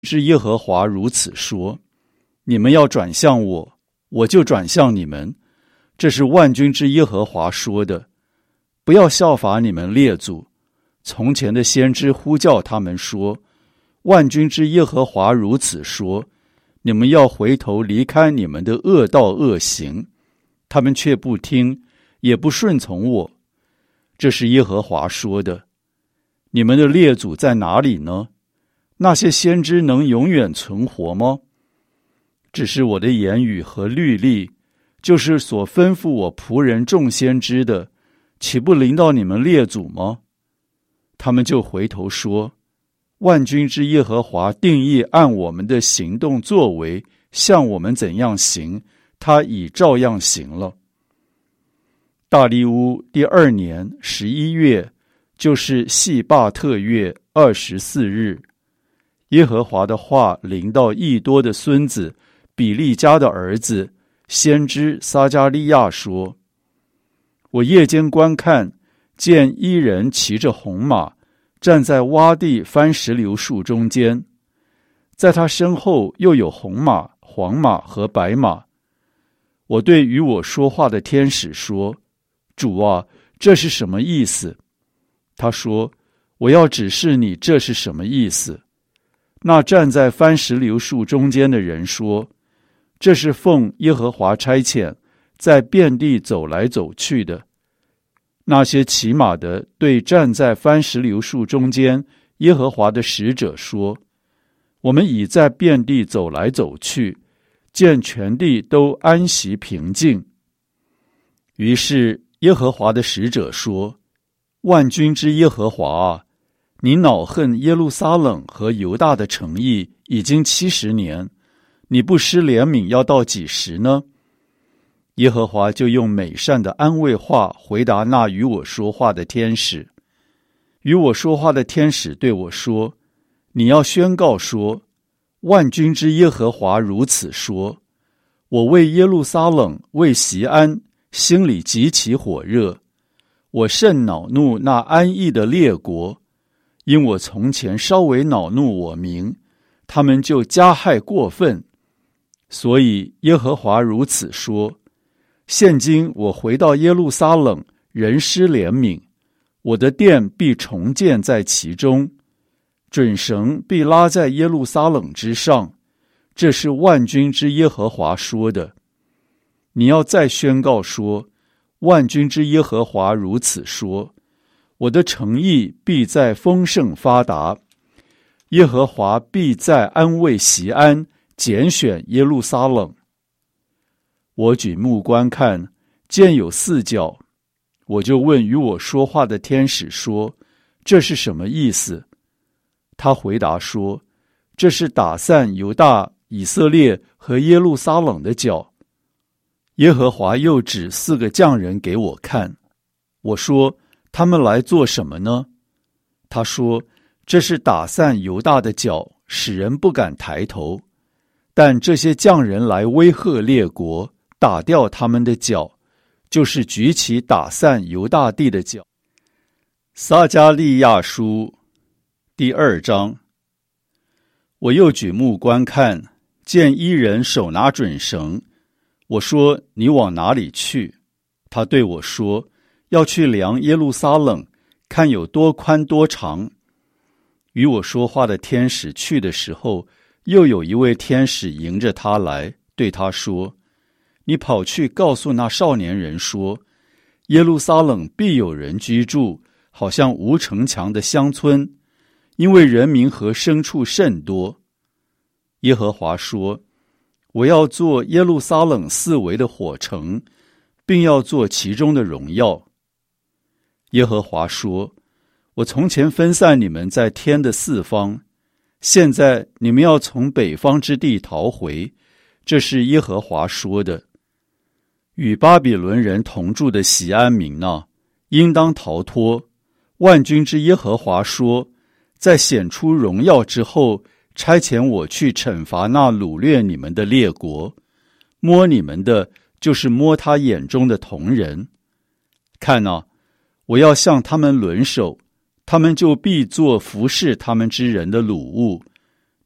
是耶和华如此说：你们要转向我，我就转向你们。这是万军之耶和华说的。不要效法你们列祖，从前的先知呼叫他们说：万军之耶和华如此说，你们要回头离开你们的恶道恶行。他们却不听，也不顺从我。这是耶和华说的。你们的列祖在哪里呢？那些先知能永远存活吗？只是我的言语和律例，就是所吩咐我仆人众先知的，岂不临到你们列祖吗？他们就回头说：万军之耶和华定义按我们的行动作为，向我们怎样行，他已照样行了。大利乌第2年11月，就是细巴特月24日，耶和华的话临到益多的孙子比利家的儿子先知撒迦利亚说：我夜间观看，见一人骑着红马，站在洼地番石榴树中间，在他身后又有红马、黄马和白马。我对与我说话的天使说：主啊，这是什么意思？他说：我要指示你这是什么意思。那站在番石榴树中间的人说：这是奉耶和华差遣，在遍地走来走去的。那些骑马的对站在番石榴树中间耶和华的使者说：我们已在遍地走来走去，见全地都安息平静。于是耶和华的使者说：万军之耶和华啊，你恼恨耶路撒冷和犹大的诚意已经70年，你不施怜悯要到几时呢？耶和华就用美善的安慰话回答那与我说话的天使。与我说话的天使对我说：你要宣告说，万军之耶和华如此说，我为耶路撒冷为锡安心里极其火热，我甚恼怒那安逸的列国，因我从前稍微恼怒我民，他们就加害过分。所以耶和华如此说，现今我回到耶路撒冷，仍施怜悯，我的殿必重建在其中，准绳必拉在耶路撒冷之上，这是万军之耶和华说的。你要再宣告说，万军之耶和华如此说，我的诚意必在丰盛发达，耶和华必在安慰锡安，拣选耶路撒冷。我举目观看，见有4角，我就问与我说话的天使说：这是什么意思？他回答说：这是打散犹大、以色列和耶路撒冷的角。耶和华又指4个匠人给我看，我说：他们来做什么呢？他说：这是打散犹大的角，使人不敢抬头。但这些匠人来威吓列国，打掉他们的角，就是举起打散犹大地的角。撒迦利亚书第2章。我又举目观看，见一人手拿准绳。我说：你往哪里去？他对我说：要去量耶路撒冷，看有多宽多长。与我说话的天使去的时候，又有一位天使迎着他来，对他说：你跑去告诉那少年人说，耶路撒冷必有人居住，好像无城墙的乡村，因为人民和牲畜甚多。耶和华说：我要做耶路撒冷4围的火城，并要做其中的荣耀。耶和华说：我从前分散你们在天的4方，现在你们要从北方之地逃回，这是耶和华说的。与巴比伦人同住的锡安民啊，应当逃脱。万军之耶和华说，在显出荣耀之后，差遣我去惩罚那掳掠你们的列国，摸你们的就是摸他眼中的瞳人。看啊，我要向他们抡手，他们就必做服侍他们之人的掳物。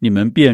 你们便